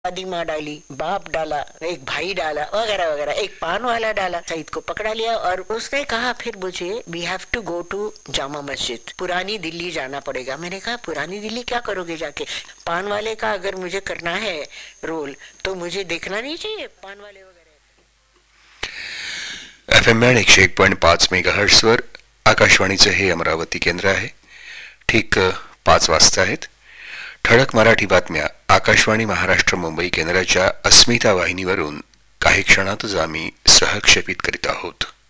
दादी माँ डाली, बाप डाला, एक भाई डाला, वगैरह वगैरह, एक पान वाला डाला, सईद को पकड़ा लिया और उसने कहा फिर मुझे we have to go to Jama Masjid, पुरानी दिल्ली जाना पड़ेगा। मैंने कहा पुरानी दिल्ली क्या करोगे जाके? पान वाले का अगर मुझे करना है रोल तो मुझे देखना नहीं चाहिए पान वाले वगैरह। एफ एम बँड 101.5 मेगाहर्ट्झवर आकाशवाणीचं हे अमरावती केंद्र आहे. ठीक 5 वाजता आहेत. ठळक मराठी बातम्या आकाशवाणी महाराष्ट्र मुंबई केंद्राच्या अस्मिता वाहिनीवरून काही क्षणातच आम्ही सहक्षेपित करीत आहोत.